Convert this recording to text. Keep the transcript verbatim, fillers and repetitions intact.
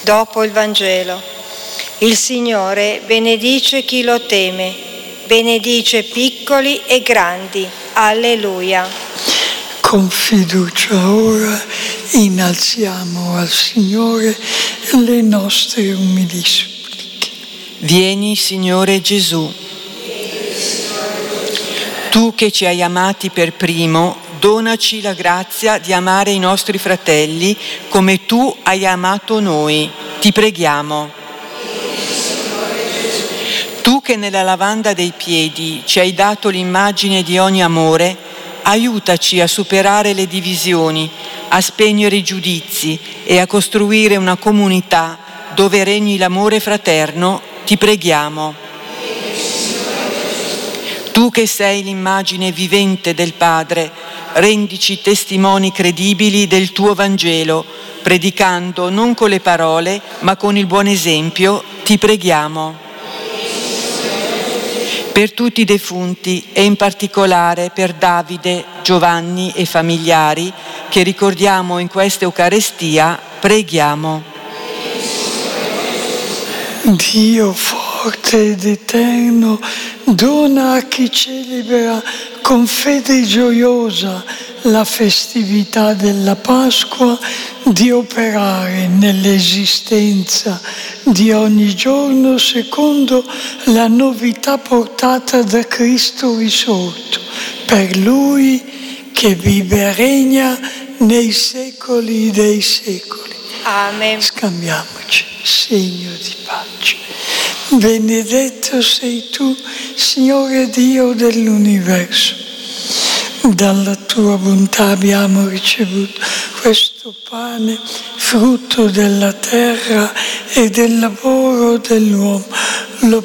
Dopo il Vangelo. Il Signore benedice chi lo teme, benedice piccoli e grandi. Alleluia. Con fiducia ora innalziamo al Signore le nostre umili suppliche. Vieni, Signore Gesù. Tu che ci hai amati per primo, donaci la grazia di amare i nostri fratelli come tu hai amato noi. Ti preghiamo. Tu che nella lavanda dei piedi ci hai dato l'immagine di ogni amore, aiutaci a superare le divisioni, a spegnere i giudizi e a costruire una comunità dove regni l'amore fraterno. Ti preghiamo. Tu che sei l'immagine vivente del Padre, rendici testimoni credibili del tuo Vangelo, predicando non con le parole, ma con il buon esempio. Ti preghiamo. Per tutti i defunti e in particolare per Davide, Giovanni e familiari che ricordiamo in questa Eucaristia, preghiamo. Dio forte ed eterno, dona a chi celebra con fede gioiosa la festività della Pasqua di operare nell'esistenza di ogni giorno secondo la novità portata da Cristo risorto, per Lui che vive e regna nei secoli dei secoli. Amen. Scambiamoci segno di pace. Benedetto sei tu, Signore Dio dell'universo. Dalla tua bontà abbiamo ricevuto questo pane, frutto della terra e del lavoro dell'uomo. Lo